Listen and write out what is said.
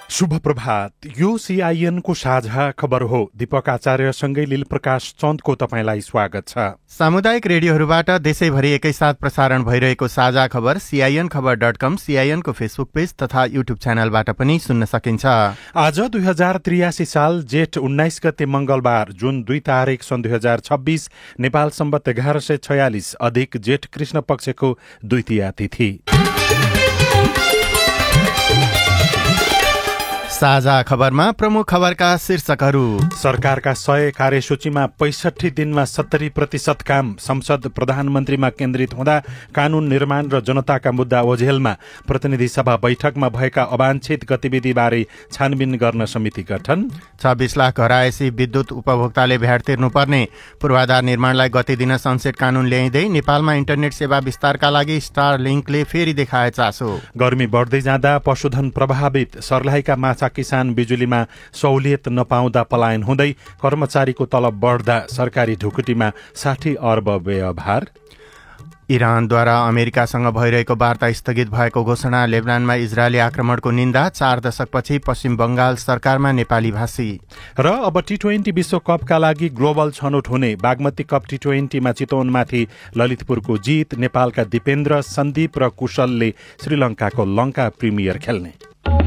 शुभ प्रभात। यो सीआईएन को साझा खबर हो। दीपक आचार्यसँगै लीलप्रकाश चन्दको तपाईंलाई स्वागत छ। सामुदायिक रेडियोहरूबाट देशैभरि एकैसाथ प्रसारण भइरहेको साझा खबर CINखबर.com, CIN को फेसबुक पेज तथा युट्युब च्यानलबाट पनि सुन्न सकिन्छ। आज 2083 साल जेठ 19 गते मंगलबार, जुन 2 तारिक सन् 2026, नेपाल सम्बत 1146 अधिक जेठ कृष्ण पक्षको द्वितीया तिथि। साझा खबरमा प्रमुख खबरका शीर्षकहरू। सरकारका 100 कार्यसूचीमा 65 दिनमा 70% काम। संसद प्रधानमन्त्रीमा केन्द्रित हुँदा कानून निर्माण र जनताका मुद्दा ओझेलमा। प्रतिनिधि सभा बैठकमा भएका अवांछित गतिविधिबारे छानबिन गर्न समिति गठन। 26 लाख घरायसी विद्युत उपभोक्ताले भ्याट तिर्नुपर्ने। पूर्वाधार निर्माणलाई गति दिन सनसेट कानून ल्याइँदै नेपालमा इन्टरनेट सेवा विस्तारका लागि स्टार लिङ्कले फेरि देखाए चासो। गर्मी बढ्दै जाँदा पशुधन प्रभावित। सर्लाहीका माछा किसान बिजुलीमा सहुलियत नपाउँदा पलायन हुँदै। कर्मचारीको तलब बढ्दा सरकारी ढुकुटीमा 60 अर्ब व्ययभार। इरानद्वारा अमेरिकासँग भइरहेको वार्ता स्थगित भएको घोषणा। लेबनानमा इजरायली आक्रमणको निन्दा। 4 दशकपछि पश्चिम बंगाल सरकारमा नेपाली भाषी। र अब T20 विश्वकपका लागि ग्लोबल छनौट हुने। बागमती कप T20मा चितवनमाथि ललितपुरको जित। नेपालका दिपेन्द्र, सन्दीप र कुशलले श्रीलंकाको लंका प्रिमियर खेल्ने।